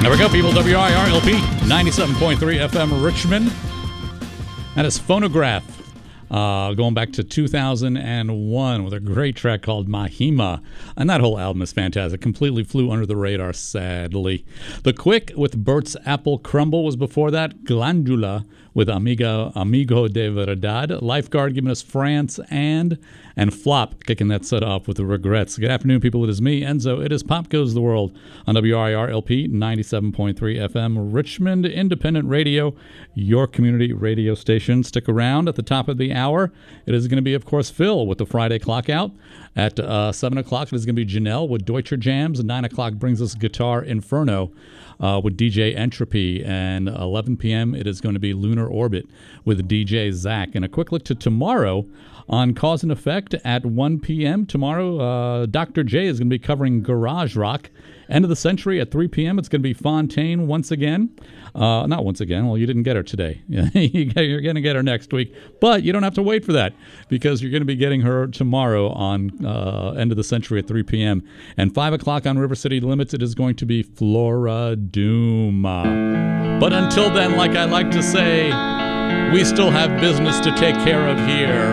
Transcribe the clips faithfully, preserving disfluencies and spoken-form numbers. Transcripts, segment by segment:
There we go, people. W I R L P, ninety-seven point three F M Richmond. That is Phonograph, uh, going back to two thousand one with a great track called Mahima. And that whole album is fantastic. Completely flew under the radar, sadly. The Quick with Bert's Apple Crumble was before that. Glandula with Amiga, Amigo de Verdad. Lifeguard giving us France and and Flop kicking that set off with the Regrets. Good afternoon, people. It is me, Enzo. It is Pop Goes the World on W I R L P ninety-seven point three F M Richmond Independent Radio, your community radio station. Stick around at the top of the hour. It is going to be, of course, Phil with the Friday Clock Out. At uh, seven o'clock, it is going to be Janelle with Deutscher Jams. nine o'clock brings us Guitar Inferno uh, with D J Entropy. And eleven p.m., it is going to be Lunar Orbit with D J Zach. And a quick look to tomorrow on Cause and Effect at one p.m. Tomorrow, uh, Doctor J is going to be covering Garage Rock. End of the Century at three p.m. It's going to be Fontaine once again. Uh, not once again. Well, you didn't get her today. You're going to get her next week. But you don't have to wait for that because you're going to be getting her tomorrow on uh, End of the Century at three p.m. And five o'clock on River City Limits, it is going to be Flora Doom. But until then, like I like to say, we still have business to take care of here.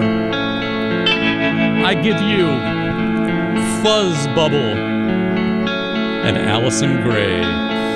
I give you Fuzz Bubble and Allison Gray.